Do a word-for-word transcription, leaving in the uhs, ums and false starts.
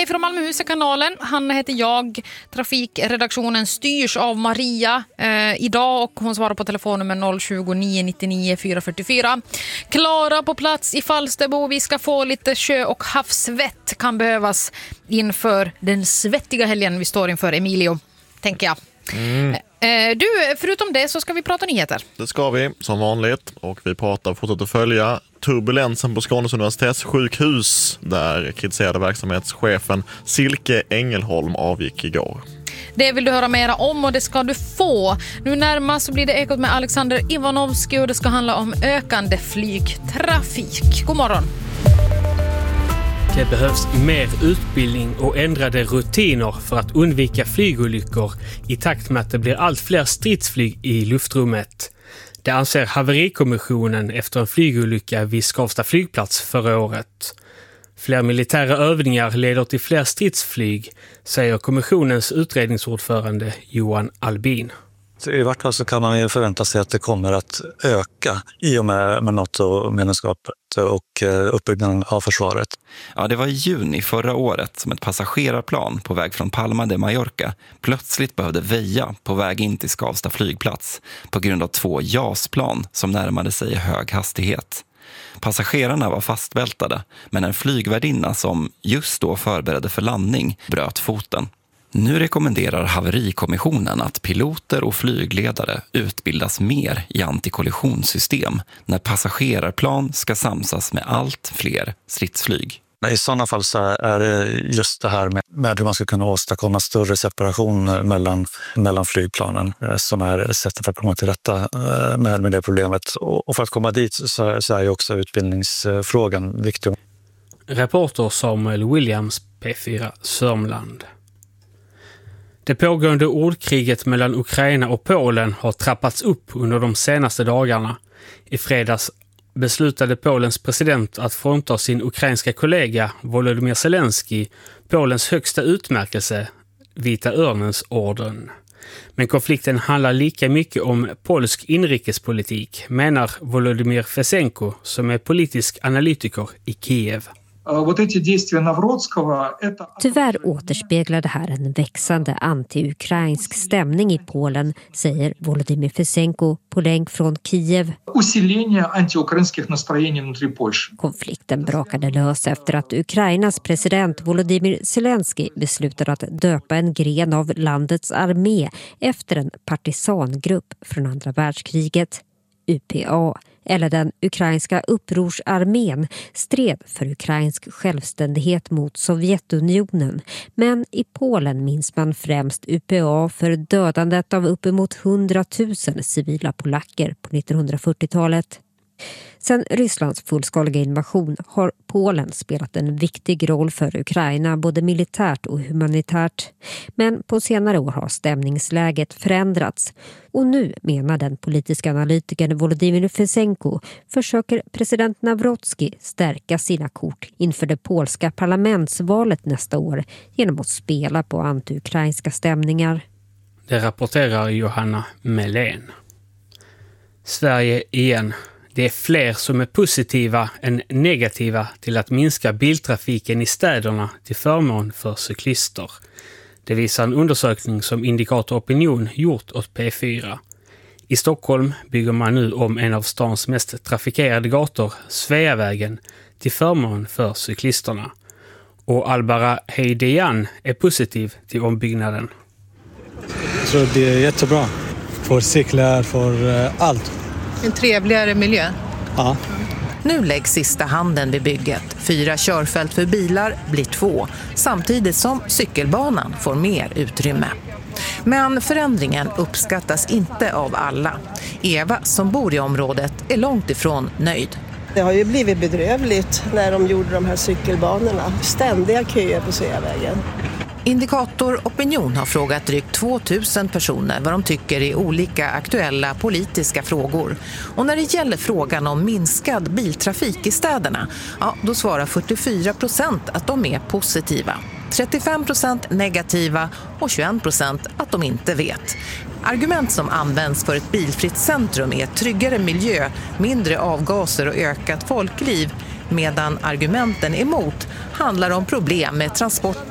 Hej från Malmöhuset-kanalen. Hanna heter jag. Trafikredaktionen styrs av Maria eh, idag och hon svarar på telefonnummer noll tjugo, nio nittionio, fyra fyrtiofyra. Klara på plats i Falsterbo. Vi ska få lite sjö- och havsvett kan behövas inför den svettiga helgen vi står inför, Emilio, tänker jag. Mm. Du, förutom det så ska vi prata nyheter. Det ska vi, som vanligt. Och vi pratar och fortsätter följa turbulensen på Skånes universitetssjukhus där kritiserade verksamhetschefen Silke Engelholm avgick igår. Det vill du höra mera om och det ska du få. Nu närmast så blir det Ekot med Alexander Ivanovski och det ska handla om ökande flygtrafik. God morgon! Det behövs mer utbildning och ändrade rutiner för att undvika flygolyckor i takt med att det blir allt fler stridsflyg i luftrummet. Det anser haverikommissionen efter en flygolycka vid Skavsta flygplats förra året. Fler militära övningar leder till fler stridsflyg, säger kommissionens utredningsordförande Johan Albin. I vart fall så kan man ju förvänta sig att det kommer att öka i och med, med NATO-medlemskapet och uppbyggnaden av försvaret. Ja, det var i juni förra året som ett passagerarplan på väg från Palma de Mallorca plötsligt behövde väja på väg in till Skavsta flygplats på grund av två JAS-plan som närmade sig i hög hastighet. Passagerarna var fastbältade, men en flygvärdinna som just då förberedde för landning bröt foten. Nu rekommenderar haverikommissionen att piloter och flygledare utbildas mer i antikollisionssystem när passagerarplan ska samsas med allt fler stridsflyg. I sådana fall så är det just det här med, med hur man ska kunna åstadkomma större separation mellan, mellan flygplanen som är sättet att komma till rätta med, med det problemet. Och för att komma dit så, så är ju också utbildningsfrågan viktig. Reporter Samuel Williams, P fyra Sörmland. Det pågående ordkriget mellan Ukraina och Polen har trappats upp under de senaste dagarna. I fredags beslutade Polens president att frånta sin ukrainska kollega Volodymyr Zelensky Polens högsta utmärkelse, Vita Örnens orden. Men konflikten handlar lika mycket om polsk inrikespolitik, menar Volodymyr Fesenko som är politisk analytiker i Kiev. Tyvärr återspeglar det här en växande anti-ukrainsk stämning i Polen, säger Volodymyr Fesenko på länk från Kiev. Konflikten brakade lös efter att Ukrainas president Volodymyr Zelensky beslutade att döpa en gren av landets armé efter en partisangrupp från andra världskriget. U P A, eller den ukrainska upprorsarmén, stred för ukrainsk självständighet mot Sovjetunionen. Men i Polen minns man främst U P A för dödandet av uppemot hundratusen civila polacker på nittonhundrafyrtiotalet. Sedan Rysslands fullskaliga invasion har Polen spelat en viktig roll för Ukraina både militärt och humanitärt. Men på senare år har stämningsläget förändrats. Och nu, menar den politiska analytikern Volodymyr Fesenko, försöker president Nawrocki stärka sina kort inför det polska parlamentsvalet nästa år genom att spela på anti-ukrainska stämningar. Det rapporterar Johanna Melén. Sverige igen. Det är fler som är positiva än negativa till att minska biltrafiken i städerna till förmån för cyklister. Det visar en undersökning som Indikator Opinion gjort åt P fyra. I Stockholm bygger man nu om en av stans mest trafikerade gator, Sveavägen, till förmån för cyklisterna. Och Albara Heidejan är positiv till ombyggnaden. Jag tror det är jättebra för cyklar, för allt. En trevligare miljö. Ja. Nu läggs sista handen vid bygget. Fyra körfält för bilar blir två, samtidigt som cykelbanan får mer utrymme. Men förändringen uppskattas inte av alla. Eva, som bor i området, är långt ifrån nöjd. Det har ju blivit bedrövligt när de gjorde de här cykelbanorna. Ständiga köer på Sveavägen. Indikator Opinion har frågat drygt tvåtusen personer vad de tycker i olika aktuella politiska frågor. Och när det gäller frågan om minskad biltrafik i städerna, ja, då svarar fyrtiofyra procent att de är positiva. trettiofem procent negativa och tjugoett procent att de inte vet. Argument som används för ett bilfritt centrum är tryggare miljö, mindre avgaser och ökat folkliv. Medan argumenten emot handlar om problem med transport